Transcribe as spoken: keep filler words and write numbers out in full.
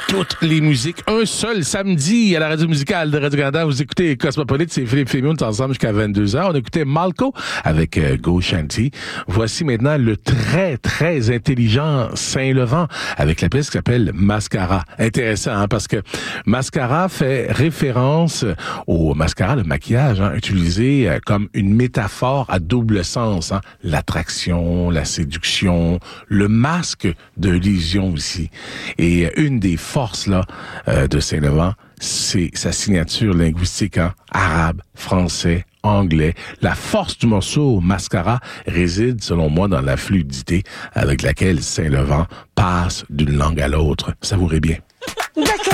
toutes les musiques. Un seul samedi à la radio musicale de Radio-Canada. Vous écoutez Cosmopolite, c'est Philippe Fémion, on est ensemble jusqu'à vingt-deux heures. On écoutait Malco avec euh, Go Shanty. Voici maintenant le très, très intelligent Saint-Levant avec la pièce qui s'appelle Mascara. Intéressant, hein, parce que Mascara fait référence au mascara, le maquillage, hein, utilisé euh, comme une métaphore à double sens. Hein. L'attraction, la séduction, le masque de l'illusion aussi. Et une des forces là euh, de Saint-Levant, c'est sa signature linguistique, hein, arabe, français, anglais. La force du morceau Mascara réside, selon moi, dans la fluidité avec laquelle Saint-Levant passe d'une langue à l'autre. Savourez bien. D'accord.